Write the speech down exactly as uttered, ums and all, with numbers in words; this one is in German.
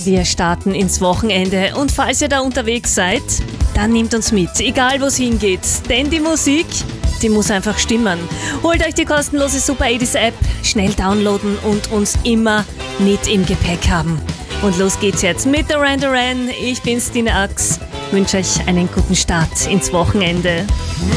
Wir starten ins Wochenende und falls ihr da unterwegs seid, dann nehmt uns mit, egal wo es hingeht, denn die Musik, die muss einfach stimmen. Holt euch die kostenlose Super achtzig App, schnell downloaden und uns immer mit im Gepäck haben. Und los geht's jetzt mit Duran Duran. Ich bin's, Tina Ax. Wünsche euch einen guten Start ins Wochenende.